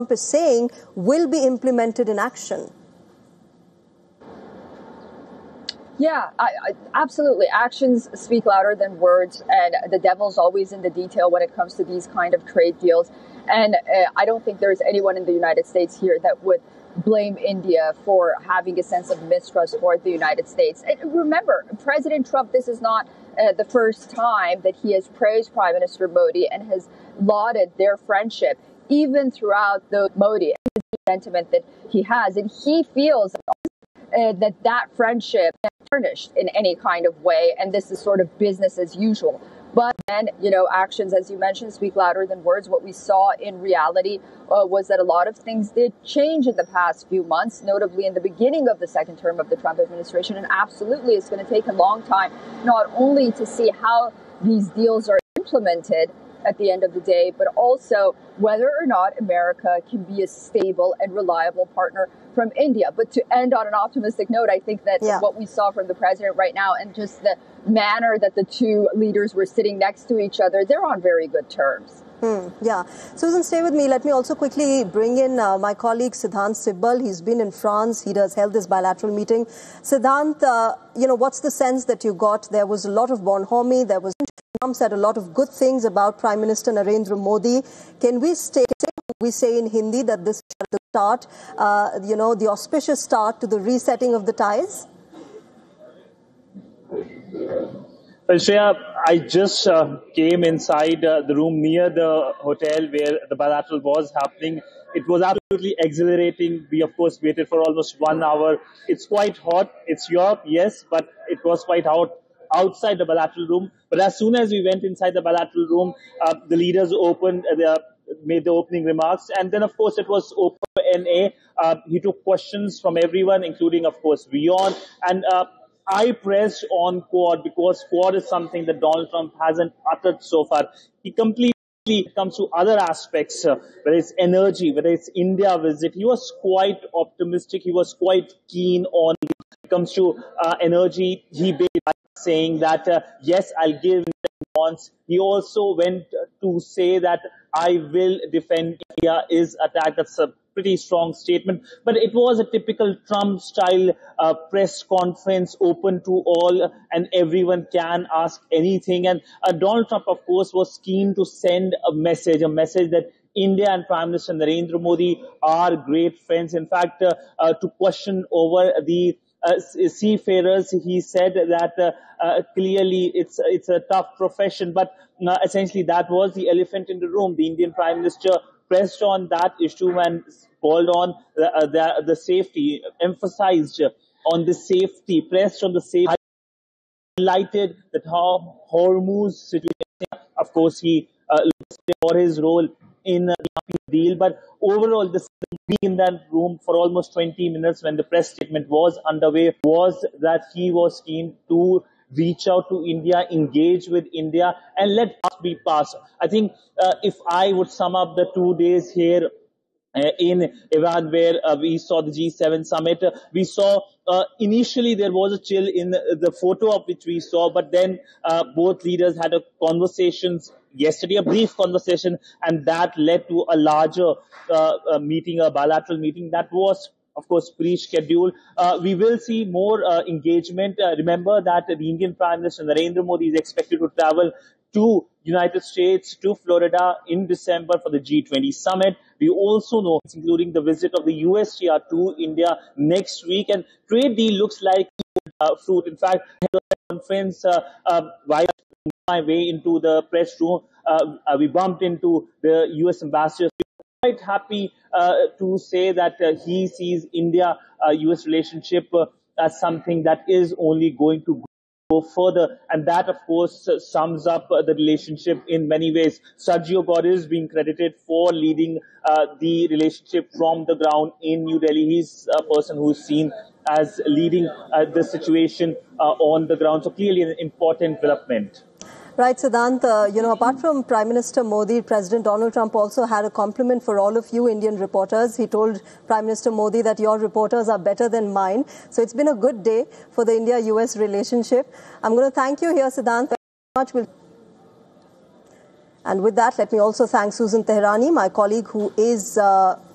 is saying will be implemented in action. Yeah, absolutely. Actions speak louder than words, and the devil's always in the detail when it comes to these kind of trade deals. And I don't think there's anyone in the United States here that would blame India for having a sense of mistrust toward the United States. And remember, President Trump, this is not the first time that he has praised Prime Minister Modi and has lauded their friendship, even throughout the Modi and the sentiment that he has. And he feels that friendship is tarnished in any kind of way, and this is sort of business as usual. But then, actions, as you mentioned, speak louder than words. What we saw in reality was that a lot of things did change in the past few months, notably in the beginning of the second term of the Trump administration. And absolutely, it's going to take a long time, not only to see how these deals are implemented at the end of the day, but also whether or not America can be a stable and reliable partner from India. But to end on an optimistic note, I think that what we saw from the president right now and just the manner that the two leaders were sitting next to each other, they're on very good terms. Yeah. Susan, stay with me. Let me also quickly bring in my colleague Siddhant Sibbal. He's been in France. He has held this bilateral meeting. Siddhant, what's the sense that you got? There was a lot of bonhomie. Trump said a lot of good things about Prime Minister Narendra Modi. Can we say in Hindi that this is the start, the auspicious start to the resetting of the ties? Well, Shreya, I just came inside the room near the hotel where the bilateral was happening. It was absolutely exhilarating. We, of course, waited for almost 1 hour. It's quite hot. It's Europe, yes, but it was quite hot outside the bilateral room. But as soon as we went inside the bilateral room, the leaders made the opening remarks. And then, of course, it was open-A. He took questions from everyone, including, of course, WION. And I pressed on Quad because Quad is something that Donald Trump hasn't uttered so far. He completely comes to other aspects, whether it's energy, whether it's India visit. He was quite optimistic. He was quite keen on when it comes to energy. He basically saying that, yes, I'll give bonds. He also went to say that I will defend India is attacked. That's a pretty strong statement. But it was a typical Trump-style press conference, open to all, and everyone can ask anything. And Donald Trump, of course, was keen to send a message that India and Prime Minister Narendra Modi are great friends. In fact, to question over the seafarers, he said that clearly it's a tough profession, but essentially that was the elephant in the room. The Indian Prime Minister pressed on that issue and called on the safety, emphasized on the safety, pressed on the safety, highlighted that how Hormuz situation. Of course, he looks for his role in the deal, but overall, this being in that room for almost 20 minutes when the press statement was underway was that he was keen to reach out to India, engage with India, and let past be past. I think if I would sum up the 2 days here in Iran, where we saw the G7 summit, we saw initially there was a chill in the photo of which we saw, but then both leaders had a conversations yesterday, a brief conversation, and that led to a larger meeting, a bilateral meeting that was, of course, pre-scheduled. We will see more engagement. Remember that the Indian Prime Minister Narendra Modi is expected to travel to United States, to Florida in December for the G20 summit. We also know, including the visit of the USTR to India next week, and trade deal looks like fruit. In fact, the conference, while my way into the press room, we bumped into the US ambassador. Quite happy to say that he sees India-US relationship as something that is only going to go further, and that, of course, sums up the relationship in many ways. Sergio Gori is being credited for leading the relationship from the ground in New Delhi. He's a person who's seen as leading the situation on the ground. So clearly an important development. Right, Siddhant, apart from Prime Minister Modi, President Donald Trump also had a compliment for all of you Indian reporters. He told Prime Minister Modi that your reporters are better than mine. So it's been a good day for the India-US relationship. I'm going to thank you here, Siddhant, very much. And with that, let me also thank Susan Tehrani, my colleague who is